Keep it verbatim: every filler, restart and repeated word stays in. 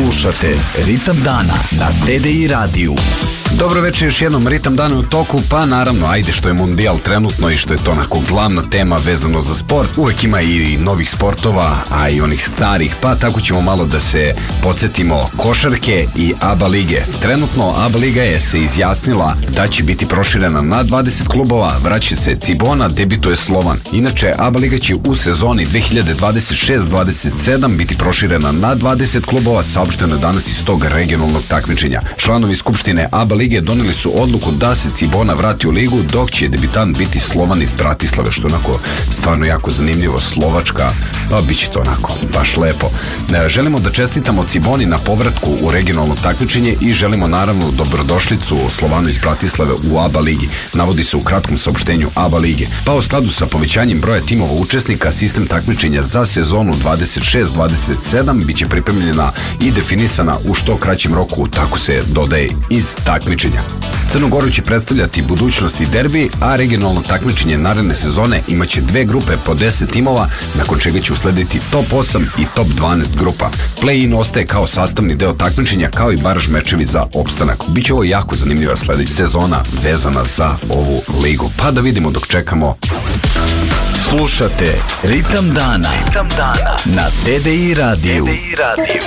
Slušate Ritam dana na T D I radiju. Dobro večer, još jednom Ritam dana u toku, pa naravno, ajde što je mundijal trenutno i što je to onako glavna tema vezano za sport. Uvek ima i novih sportova, a i onih starih, pa tako ćemo malo da se podsjetimo košarke i A B A lige. Trenutno A B A liga je se izjasnila da će biti proširena na dvadeset klubova, vraća se Cibona, debituje Slovan. Inače, A B A liga će u sezoni dve hiljade dvadeset šest dvadeset sedam biti proširena na dvadeset klubova, saopšteno je danas iz tog regionalnog takmičenja. Članovi skupštine A B A lige doneli su odluku da se Cibona vrati u ligu, dok će debitant biti Slovan iz Bratislave, što je onako stvarno jako zanimljivo. Slovačka, pa bit će to onako baš lepo. Želimo da čestitamo Ciboni na povratku u regionalno takmičenje i želimo naravno dobrodošlicu Slovanu iz Bratislave u A B A ligi, navodi se u kratkom saopštenju A B A lige. Pa u skladu sa povećanjem broja timova učesnika, sistem takmičenja za sezonu dvadeset šest dvadeset sedam biće pripremljena i definisana u što kraćem roku, tako se dodaje iz takmičenja. Crnu Goru će predstavljati budućnost i derbi, a regionalno takmičenje naredne sezone imaće dve grupe po deset timova, nakon čega će uslediti top osam i top dvanaest grupa. Play-in ostaje kao sastavni deo takmičenja, kao i baraž mečevi za opstanak. Biće ovo jako zanimljiva sledeća sezona vezana za ovu ligu. Pa da vidimo dok čekamo. Slušate Ritam dana, Ritam dana na T D I radiju.